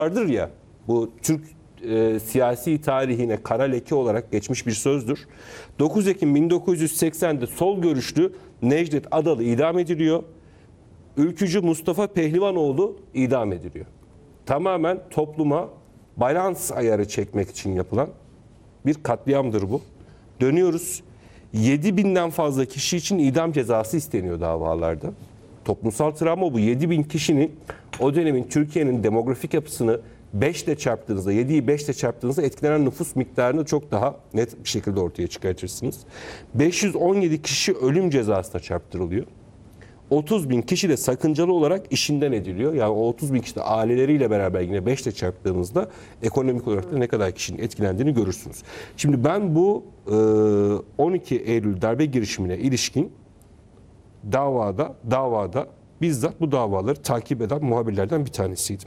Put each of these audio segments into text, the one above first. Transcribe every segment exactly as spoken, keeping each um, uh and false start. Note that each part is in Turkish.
vardır ya, bu Türk e, siyasi tarihine kara leke olarak geçmiş bir sözdür. dokuz Ekim bin dokuz yüz seksende sol görüşlü Necdet Adalı idam ediliyor. Ülkücü Mustafa Pehlivanoğlu idam ediliyor. Tamamen topluma balans ayarı çekmek için yapılan bir katliamdır bu. Dönüyoruz. yedi binden fazla kişi için idam cezası isteniyor davalarda. Toplumsal travma bu. yedi bin kişinin o dönemin Türkiye'nin demografik yapısını beş ile çarptığınızda, yediyi beş ile çarptığınızda etkilenen nüfus miktarını çok daha net bir şekilde ortaya çıkartırsınız. beş yüz on yedi kişi ölüm cezasına çarptırılıyor. otuz bin kişi de sakıncalı olarak işinden ediliyor. Yani o otuz bin kişi de aileleriyle beraber yine beş ile çarptığınızda ekonomik olarak da ne kadar kişinin etkilendiğini görürsünüz. Şimdi ben bu on iki Eylül darbe girişimine ilişkin davada davada bizzat bu davaları takip eden muhabirlerden bir tanesiydim.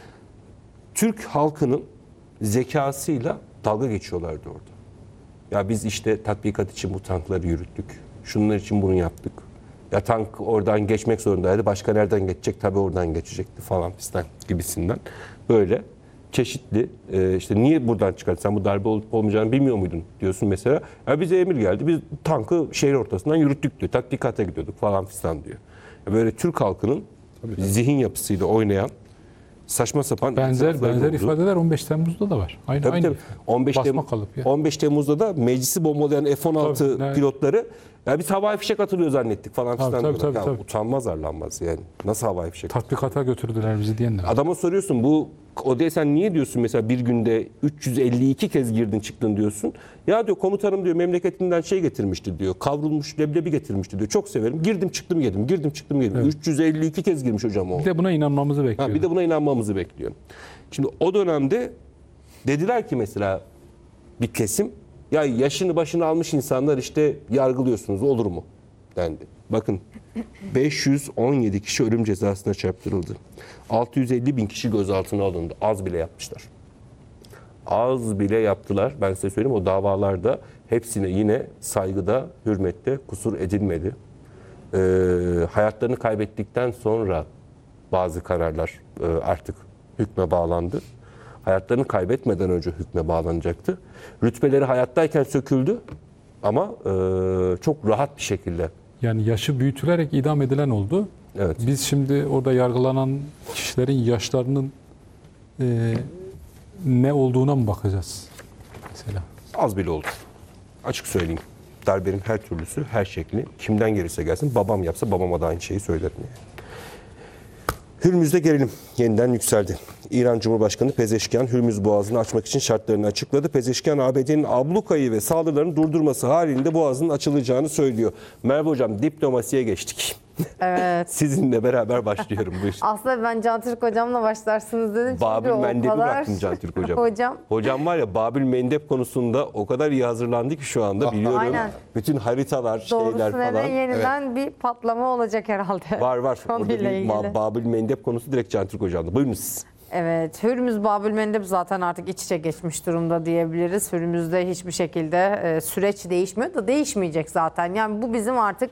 Türk halkının zekasıyla dalga geçiyorlardı orada. Ya biz işte tatbikat için bu tankları yürüttük. Şunlar için bunu yaptık. Ya tank oradan geçmek zorundaydı. Başka nereden geçecek? Tabii oradan geçecekti falan fistan gibisinden. Böyle çeşitli e, işte niye buradan çıkardın? Sen bu darbe olup olmayacağını bilmiyor muydun diyorsun mesela. Ya bize emir geldi. Biz tankı şehir ortasından yürüttük diyor. Tatbikata gidiyorduk falan fistan diyor. Ya böyle Türk halkının tabii, tabii. zihin yapısıyla oynayan saçma sapan benzer benzer oldu. ifadeler on beş Temmuz'da da var. Aynı tabii, aynı. Tabii. on beş, Tem on beş Temmuz'da da meclisi bombalayan F on altı tabii, pilotları ya biz havai fişek atılıyor zannettik falan filan. Tabii, tabii, tabii. Utanmaz arlanmaz yani. Nasıl havai fişek? Tatbikata götürdüler bizi diyenler. Adama soruyorsun bu o diye sen niye diyorsun mesela bir günde üç yüz elli iki kez girdin çıktın diyorsun. Ya diyor komutanım diyor memleketinden şey getirmişti diyor. Kavrulmuş leblebi getirmişti diyor. Çok severim. Girdim çıktım yedim. Girdim çıktım yedim. Evet. üç yüz elli iki kez girmiş hocam o. Bir de buna inanmamızı bekliyor. Ha, bir de buna inanmamızı bekliyor. Şimdi o dönemde dediler ki mesela bir kesim ya yaşını başını almış insanlar işte yargılıyorsunuz olur mu dendi. Bakın beş yüz on yedi kişi ölüm cezasına çarptırıldı. altı yüz elli bin kişi gözaltına alındı. Az bile yapmışlar. Az bile yaptılar. Ben size söyleyeyim o davalarda hepsine yine saygıda, hürmette kusur edilmedi. Ee, hayatlarını kaybettikten sonra bazı kararlar e, artık hükme bağlandı. Hayatlarını kaybetmeden önce hükme bağlanacaktı. Rütbeleri hayattayken söküldü ama e, çok rahat bir şekilde. Yani yaşı büyütülerek idam edilen oldu. Evet. Biz şimdi orada yargılanan kişilerin yaşlarının e, ne olduğuna mı bakacağız mesela? Az bile olur. Açık söyleyeyim. Darbenin her türlüsü, her şekli kimden gelirse gelsin babam yapsa babama da aynı şeyi söylerim yani. Hürmüz'de gerilim yeniden yükseldi. İran Cumhurbaşkanı Pezeşkian Hürmüz Boğazı'nı açmak için şartlarını açıkladı. Pezeşkian A B D'nin ablukayı ve saldırılarını durdurması halinde boğazın açılacağını söylüyor. Merve Hocam diplomasiye geçtik. Evet. Sizinle beraber başlıyorum. Buyur. Aslında ben Can Türk hocamla başlarsınız dedim. Babül Mendeb'i kadar... bıraktım Can Türk hocam. hocam. Hocam var ya Babül Mendeb konusunda o kadar iyi hazırlandı ki şu anda biliyorum. Aynen. Bütün haritalar, doğrusu şeyler falan. Doğrusu yeniden evet. bir patlama olacak herhalde. Var var. Orada bir Babül Mendeb konusu direkt Can Türk hocamda. Buyurunuz siz. Evet, Hürmüz Babül Mendeb zaten artık iç içe geçmiş durumda diyebiliriz. Hürmüz'de hiçbir şekilde e, süreç değişmiyor da değişmeyecek zaten. Yani bu bizim artık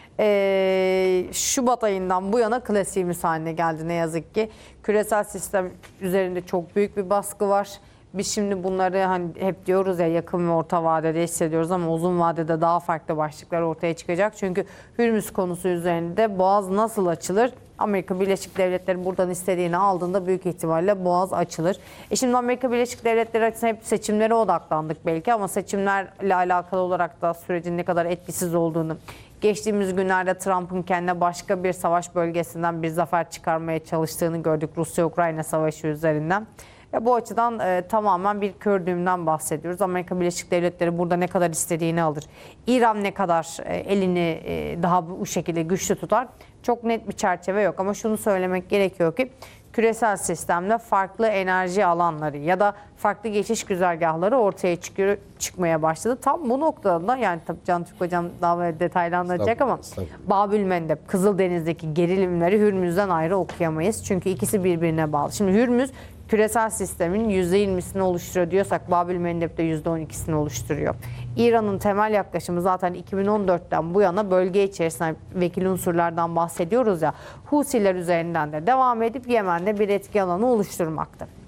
e, Şubat ayından bu yana klasiğimiz haline geldi ne yazık ki. Küresel sistem üzerinde çok büyük bir baskı var. Biz şimdi bunları hani hep diyoruz ya yakın ve orta vadede hissediyoruz ama uzun vadede daha farklı başlıklar ortaya çıkacak. Çünkü Hürmüz konusu üzerinde Boğaz nasıl açılır? Amerika Birleşik Devletleri buradan istediğini aldığında büyük ihtimalle Boğaz açılır. E şimdi Amerika Birleşik Devletleri açısından hep seçimlere odaklandık belki ama seçimlerle alakalı olarak da sürecin ne kadar etkisiz olduğunu, geçtiğimiz günlerde Trump'ın kendine başka bir savaş bölgesinden bir zafer çıkarmaya çalıştığını gördük Rusya-Ukrayna savaşı üzerinden. Ve bu açıdan e, tamamen bir kör düğümden bahsediyoruz. Amerika Birleşik Devletleri burada ne kadar istediğini alır. İran ne kadar e, elini e, daha bu şekilde güçlü tutar. Çok net bir çerçeve yok ama şunu söylemek gerekiyor ki küresel sistemde farklı enerji alanları ya da farklı geçiş güzergahları ortaya çıkıyor, çıkmaya başladı. Tam bu noktada da yani tabii Can Türk Hocam daha böyle detaylı anlatacak ama Babül Mendeb, Kızıldeniz'deki gerilimleri Hürmüz'den ayrı okuyamayız. Çünkü ikisi birbirine bağlı. Şimdi Hürmüz küresel sistemin yüzde yirmisini oluşturuyor diyorsak Babül Mendeb de yüzde on ikisini oluşturuyor. İran'ın temel yaklaşımı zaten iki bin on dörtten bu yana bölge içerisinde vekil unsurlardan bahsediyoruz ya, Husiler üzerinden de devam edip Yemen'de bir etki alanı oluşturmakta.